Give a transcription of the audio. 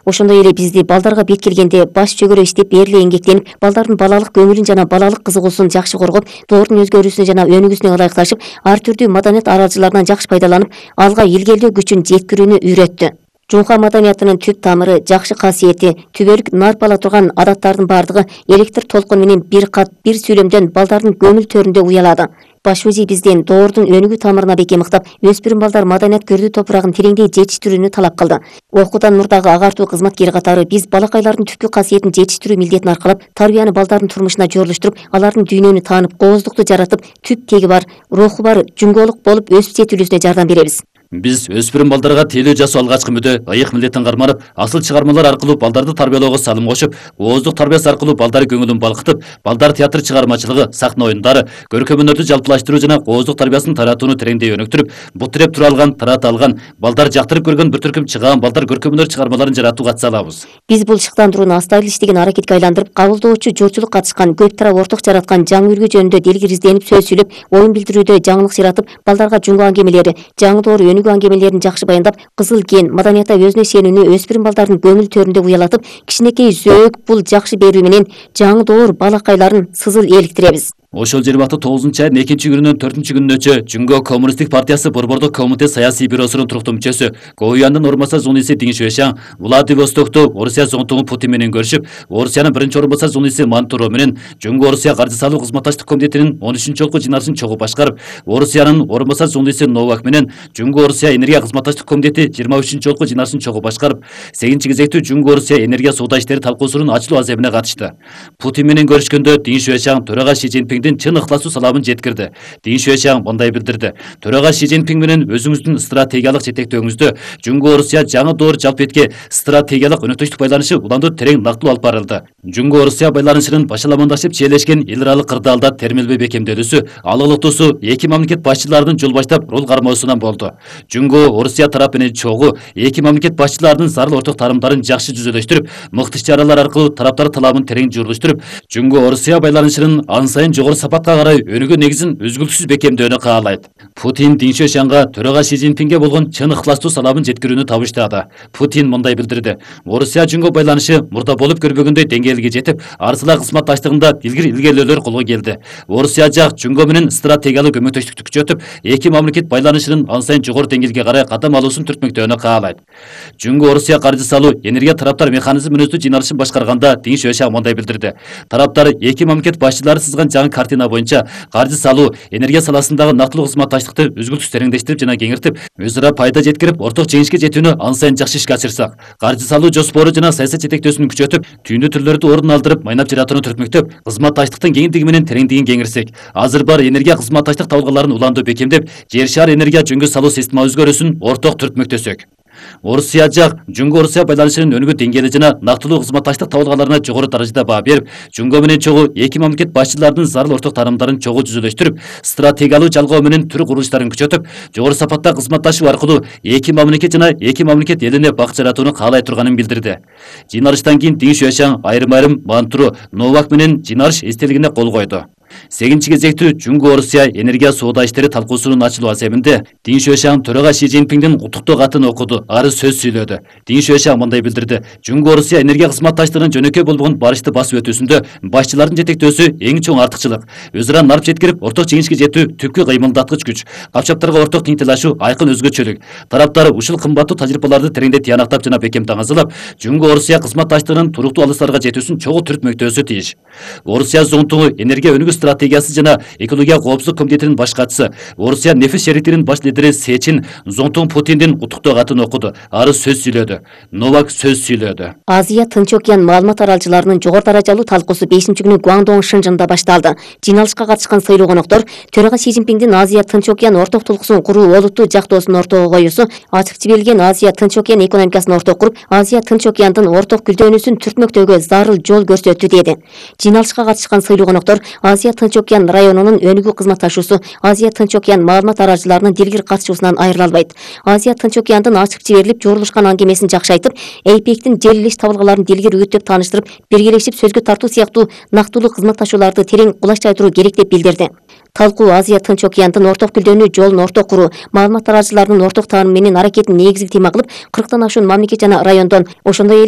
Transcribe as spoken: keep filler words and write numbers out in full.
Ошондой эле бизди балдарга бет келгенде баш чөгөрө иштеп ээрле эмгектенип, балдардын балалык көңүлүн жана балалык кызыгуусун жакшы коргоп, доордун өзгөрүүсүнө жана өнүгүүсүнө ылайыкташып, ар түрдүү маданият аралжыларынан жакшы пайдаланып, алга илгерилөө күчүн жеткирүүнү үйрөттү. Жуңка маданиятынын түп тамыры, жакшы касиети, түбөлүк нарп ала турган адаттардын бардыгы электр толкун менен бир кат, бир сүйлөмдөн балдардын көңүл төрүндө уялады. Баш өзү бизден доордун өнүгүү тамырына бекем мыктап, өспүрүм балдар маданият көрдүү топурагын тереңдей жетиштирүүнү талап кылды. Окуудан мурдагы агартуу кызматкери катары биз балакайлардын түпкү касиетин жетиштирүү милдетин аркалап, тарбияны балдардын турмушуна жорлуштуруп, алардын дүйнөнү таанып, кооздукту жаратып, түп теги бар, руху бар жүңгөлүк болуп өсүп жетилүүсүнө жардам беребиз. Биз өспүрүм балдарга тейлөө жасоо алгачкы мүдө, ыйык милдеттин карманып, асыл чыгармалар аркылуу балдарды тарбиялоого салым кошуп, ооздук тарбиясы аркылуу балдар көңүлүн балкытып, балдар театр чыгармачылыгы, сахна оюндары, көркөм өнөрдү жалпылаштыруу жана ооздук тарбиясын таратууну тереңдей өнүктүрүп, бут тиреп тура алган, тарата алган, балдар жактырып көргөн бир түркүм чыгаан балдар көркөм өнөр чыгармаларын жаратууга ат салабыз. Биз бул шыктандырууну астайыл иштеген аракетке айландырып, кабылдоочу журтчулук катышкан, көп тарап орток жараткан жаңы үлгү жөнүндө делгир изденип, сөз сүйлөп, оюн билдирүүдө жаңылык жаратып, балдарга жуңгу аңгемелери, жаңы доор өнүгүү аңгемелерин жакшы баяндап, кызыл ген, маданиятта өзүнө сенүүнү өспүрүм балдардын көңүл төрүндө уялатып, кичинекей зөөк бул жакшы берүү менен жаңы доор балакайларын сызыл эликтиребиз. Ошол жыйырма тогузунчу айдын экинчи күнүнөн төртүнчү күнүнөчө Жуңго Коммунисттик партиясы Борбордук комитет саясий бюросунун туруктуу мүчөсү, Гоуяндын орун басар зуниси Дин Шуэшаң Владивостокто Орусия зонтугу Путин менен көрүшүп, Орусиянын биринчи орун басар зуниси Мантуро менен Жуңго Орусия каржы салуу кызматташтык комитетинин он үчүнчү жолку жыйналышын чогуу башкарып, Орусиянын орун басар зуниси Новак менен Жуңго Орусия энергия кызматташтык комитети жыйырма үчүнчү жолку жыйналышын чогуу башкарып, сегизинчи кезектүү Жуңго Орусия энергия соода иштери талкуусунун ачылуу аземине катышты. Путин менен көрүшкөндө Дин Шуэшаң төрага Ши Цзиньпиңдин чын ыхласуу саламын жеткирди. Дин Шуэшаң мындай билдирди: төрага Ши Цзиньпиң менен өзүңүздүн стратегиялык жетектөөңүздө Жуңго Орусия жаңы доор жалпы этке стратегиялык өнөктөштүк байланышы уланды терең нактылуу алып барылды. Жуңго Орусия байланышынын башаламандашып чиелешкен эл аралык кырдаалда термелбей бекемделүүсү, алгылыктуусу эки мамлекет башчыларынын жол баштап рол кармоосунан болду. Жуңго Орусия тарап менен чогуу эки мамлекет башчыларынын зарыл орток таанымдарын жакшы жүзөлөштүрүп, мыкты иш-чаралар аркылуу тараптар талабын терең журулуштуруп, Жуңго Орусия байланышынын ан сайын жогору сапатка карай өнүгүү негизин үзгүлтүсүз бекемдөөнү каалайт. Путин Дин Шуэшаңга төрага Ши Цзиньпиңге болгон чын ыхластуу саламын жеткирүүнү табыштады. Путин мындай билдирди: Орусия Жуңго байланышы мурда болуп көрбөгөндөй деңгээлге жетип, арсыла кызматташтыгында илгир илгерүүлөр колго келди. Орусия жак Жуңго менен стратегиялык көмөктөштүктү күчөтүп, эки мамлекет байланышынын ан сайын жогору деңгээлге карай кадам алуусун түртмөктөөнү каалайт. Жуңго Орусия каржы салуу энергия тараптар механизм мүнөздүү жыйналышын башкарганда Дин Шуэшаң мындай билдирди: тараптар эки мамлекет башчылары сызган жаңы картина боюнча каржы салуу, энергия саласындагы нактылуу кызматташтыкты үзгүлтүз тереңдештирип жана кеңиртип, өз ара пайда жеткирип, орток жеңишке жетүүнү ан сайын жакшы ишке ашырсак, каржы салуу жоспору жана саясат жетектөөсүн күчөтүп, түйүндүү түрлөрдү ордун алдырып, майнап жаратууну түртмөктөп, кызматташтыктын кеңиндиги менен тереңдигин кеңирсек, азыр бар энергия кызматташтык табылгаларын уланды бекемдеп, жер шаар энергия жөнгө салуу система өзгөрүүсүн орток түртмөктөсөк. Орусия жак Жуңго Орусия байланышынын өнүгүү деңгээли жана нактылуу кызматташтык табылгаларына жогору даражада баа берип, Жуңго менен чогуу эки мамлекет башчыларынын зарыл орток таанымдарын чогуу жүзөлөштүрүп, стратегиялуу жалгоо менен түрк курулуштарын күчөтүп, жогору сапатта кызматташуу аркылуу эки мамлекет жана эки мамлекет элине бак жаратууну каалай турганын билдирди. Жыйналыштан кийин Дин Шуэшаң айрым-айрым Мантуро, Новак менен жыйналыш эстелигине кол койду. сегизинчи кезектүү Жуңго Орусия энергия соода иштери талкуусунун ачылуу аземинде Дин Шуэшаң төрага Ши Цзиньпиңдин куттуктоо катын окуду, ары сөз сүйлөдү. Дин Шуэшаң мындай билдирди: Жуңго Орусия энергия кызматташтыгынын жөнөкөй болбогон барышты басып өтүүсүндө башчылардын жетектөөсү эң чоң артыкчылык. Өз ара нарп жеткирип, орток жеңишке жетүү түпкү кыймылдаткыч күч, капчактарга орток тиңтелашуу айкын өзгөчөлүк. Тараптар ушул кымбаттуу тажрыйбаларды тереңдей тыянактап жана бекем таңазалап, Жуңго Орусия кызматташтыгынын туруктуу алыстарга жетүүсүн чогуу түртмөктөөсү тийиш. Орусия зонтугу энергия өнүгүү стратегиясы жана экология коопсуздук комитетинин баш катчысы, Орусия нефис шериктигинин баш лидери Сечин Зонтун Путиндин куттуктоо катын окуду, ары сөз сүйлөдү. Новак сөз сүйлөдү. Азия Тынч океан маалымат аралчыларынын жогору даражалуу талкуусу бешинчи күнү Гуандong Шынжында башталды. Жыйналышка катышкан сыйлуу коноктор төрага Ши Цзиньпиңдин Азия Тынч океан орток тулкуусун куруу олуттуу жактоосун ортого коюусу, ачык жиберилген Азия Тынч океан экономикасын орток куруп, Азия Тынч океандын орток гүлдөнүүсүн түртмөктөөгө зарыл жол көрсөттү деди. Жыйналышка катышкан сыйлуу коноктор Азия Тынч океан районунун өнүгүү кызматташуусу, Азия Тынч океан маалымат аралчыларынын дилгир катышуусунан айрыла албайт. Азия Тынч океандын ачык жиберилип жорулушкан аңгемесин жакшы айтып, эйпектин жер илиш табылгаларын дилгир үгүттөп тааныштырып, биргелешип сөзгө тартуу сыяктуу нактылуу кызматташууларды терең кулаш жайтыруу керек деп билдирди. Талкуу Азия Тынч океандын орток гүлдөнүү жолун орток куруу, маалымат аралчыларынын орток таанымы менен аракетин негизги тема кылып, кырктан ашуун мамлекет жана райондон, ошондой эле